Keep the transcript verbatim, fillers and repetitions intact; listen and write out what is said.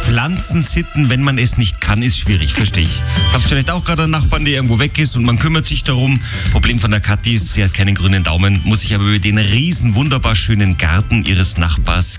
Pflanzen sitten, wenn man es nicht kann, ist schwierig, verstehe ich. Habt vielleicht auch gerade einen Nachbarn, der irgendwo weg ist und man kümmert sich darum. Problem von der Kathi ist, sie hat keinen grünen Daumen, muss sich aber über den riesen, wunderbar schönen Garten ihres Nachbars